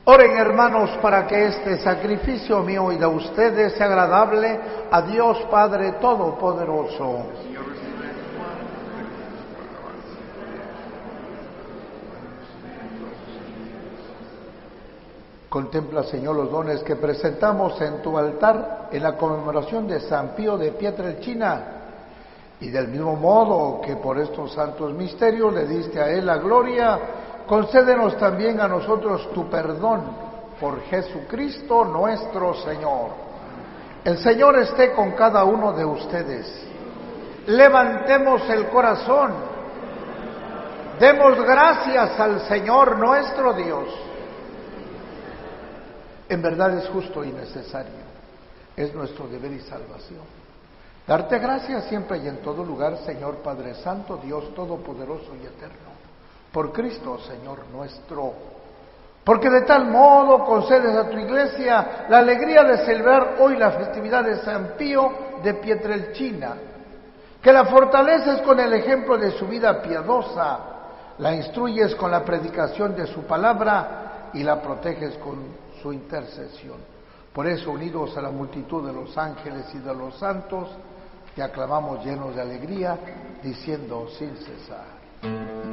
Oren, hermanos, para que este sacrificio mío y de ustedes sea agradable a Dios Padre Todopoderoso. Contempla, Señor, los dones que presentamos en tu altar en la conmemoración de San Pío de Pietrelcina, y del mismo modo que por estos santos misterios le diste a él la gloria, concédenos también a nosotros tu perdón por Jesucristo nuestro Señor. El Señor esté con cada uno de ustedes. Levantemos el corazón. Demos gracias al Señor nuestro Dios. En verdad es justo y necesario. Es nuestro deber y salvación. Darte gracias siempre y en todo lugar, Señor Padre Santo, Dios Todopoderoso y Eterno, por Cristo, Señor nuestro, porque de tal modo concedes a tu Iglesia la alegría de celebrar hoy la festividad de San Pío de Pietrelcina, que la fortaleces con el ejemplo de su vida piadosa, la instruyes con la predicación de su palabra y la proteges con su intercesión. Por eso, unidos a la multitud de los ángeles y de los santos, te aclamamos llenos de alegría, diciendo sin cesar: